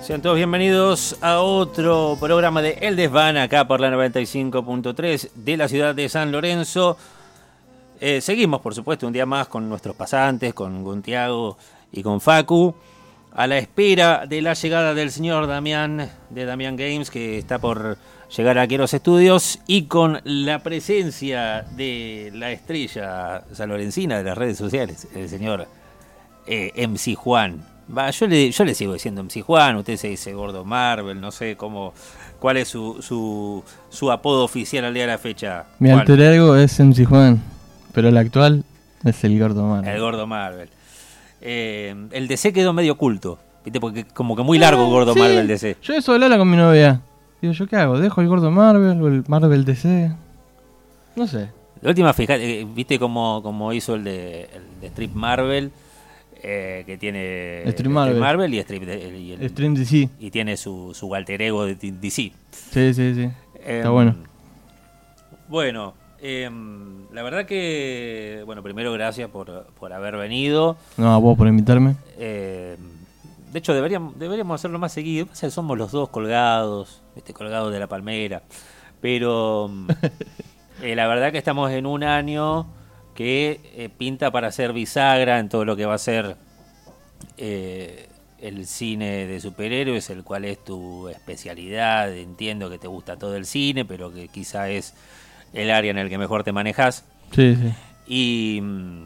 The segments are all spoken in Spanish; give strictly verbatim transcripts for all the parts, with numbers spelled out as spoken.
Sean todos bienvenidos a otro programa de El Desván, acá por la noventa y cinco punto tres de la ciudad de San Lorenzo. Eh, seguimos, por supuesto, un día más con nuestros pasantes, con Guntiago y con Facu, a la espera de la llegada del señor Damián, de Damián Games, que está por llegar aquí a los estudios, y con la presencia de la estrella sanlorencina de las redes sociales, el señor eh, M C Juan. Va, yo le, yo le sigo diciendo M C Juan, usted se dice Gordo Marvel, no sé cómo, cuál es su, su, su apodo oficial al día de la fecha. Mi Juan. alter ego es M C Juan, pero el actual es el Gordo Marvel. El Gordo Marvel. Eh, el D C quedó medio oculto, ¿viste? Porque como que muy largo eh, Gordo sí. Marvel D C. Yo eso hablaba con mi novia. Digo, ¿yo qué hago? ¿Dejo el Gordo Marvel o el Marvel D C? No sé. La última, fíjate, ¿viste cómo, cómo hizo el de, el de Strip Marvel? Eh, que tiene Stream Marvel. Marvel y Strip de, y el, Stream D C. Y tiene su, su alter ego de D C. Sí, sí, sí. Eh, Está bueno. Bueno, eh, la verdad que, bueno, primero gracias por, por haber venido. No, a vos por invitarme. Eh, de hecho, deberíamos, deberíamos hacerlo más seguido. O sea, somos los dos colgados, este colgados de la palmera. Pero eh, la verdad que estamos en un año que eh, pinta para ser bisagra en todo lo que va a ser eh, el cine de superhéroes, el cual es tu especialidad. Entiendo que te gusta todo el cine, pero que quizá es el área en el que mejor te manejas. Sí, sí. Y,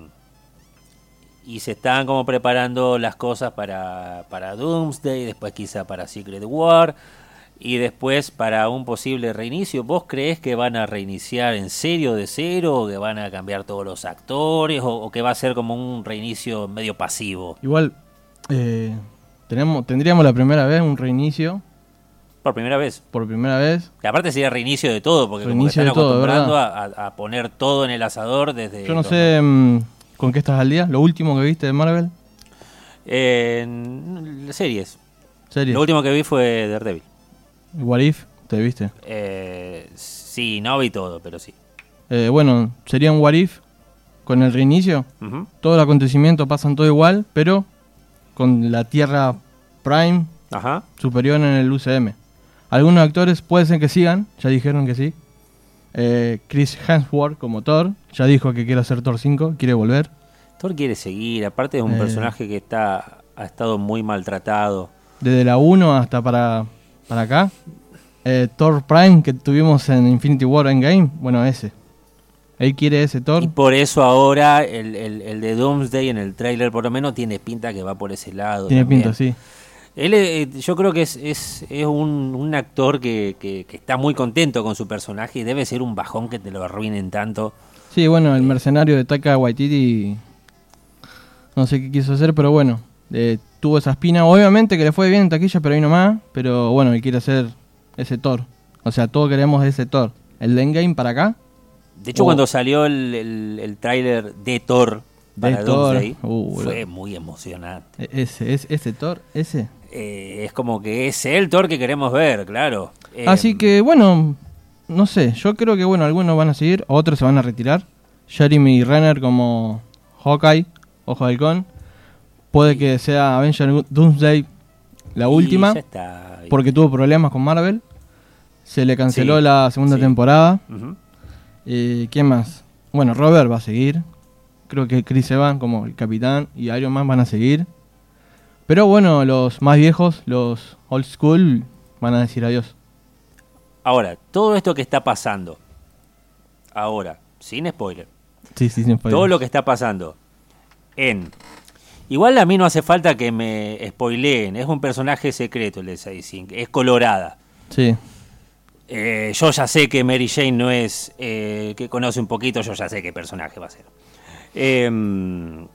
y se están como preparando las cosas para, para Doomsday, después quizá para Secret War, y después para un posible reinicio. ¿Vos creés que van a reiniciar en serio de cero, o que van a cambiar todos los actores, o, o que va a ser como un reinicio medio pasivo? Igual, eh, tenemos, tendríamos la primera vez un reinicio. Por primera vez. Por primera vez. Que aparte sería reinicio de todo, porque reinicio como que están todo, acostumbrando a, a poner todo en el asador desde... Yo no sé mmm, con qué estás al día. ¿Lo último que viste de Marvel? Eh, series. Series. Lo último que vi fue Daredevil. What If, ¿te viste? Eh, sí, no vi todo, pero sí. Eh, bueno, sería un What If con el reinicio. Uh-huh. Todo el acontecimiento pasan todo igual, pero con la Tierra Prime Ajá. superior en el U C M. Algunos actores puede ser que sigan, ya dijeron que sí. Eh, Chris Hemsworth como Thor, ya dijo que quiere hacer Thor cinco, quiere volver. Thor quiere seguir, aparte es un eh, personaje que está ha estado muy maltratado. Desde la uno hasta para... Para acá, eh, Thor Prime que tuvimos en Infinity War Endgame, bueno, ese. Él quiere ese Thor. Y por eso ahora el, el, el de Doomsday en el tráiler por lo menos tiene pinta que va por ese lado. Tiene también. pinta, sí. Él, eh, yo creo que es, es, es un, un actor que, que, que está muy contento con su personaje y debe ser un bajón que te lo arruinen tanto. Sí, bueno, el mercenario de Taika Waititi, no sé qué quiso hacer, pero bueno, eh, tuvo esa espina. Obviamente que le fue bien en taquilla, pero ahí nomás. Pero bueno, él quiere hacer ese Thor. O sea, todos queremos ese Thor. El de Endgame para acá. De hecho, oh. cuando salió el, el, el tráiler de Thor para de Doomsday, Thor. Uh, fue lo... muy emocionante. Ese, ese, ese Thor, ese. Eh, es como que es el Thor que queremos ver, claro. Eh, Así que, bueno, no sé. Yo creo que, bueno, algunos van a seguir, otros se van a retirar. Jeremy Renner como Hawkeye, Ojo de Halcón. Puede que sea Avengers Doomsday la última, está, porque tuvo problemas con Marvel. Se le canceló sí, la segunda sí. temporada. Uh-huh. eh, ¿Quién más? Bueno, Robert va a seguir. Creo que Chris Evans como el capitán y Iron Man van a seguir. Pero bueno, los más viejos, los old school, van a decir adiós. Ahora, todo esto que está pasando, ahora, sin spoiler. Sí, sí, sin spoiler. Todo lo que está pasando en... Igual a mí no hace falta que me spoileen, es un personaje secreto el de Seising, es colorada. Sí. Eh, yo ya sé que Mary Jane no es, eh, que conoce un poquito, yo ya sé qué personaje va a ser. Eh,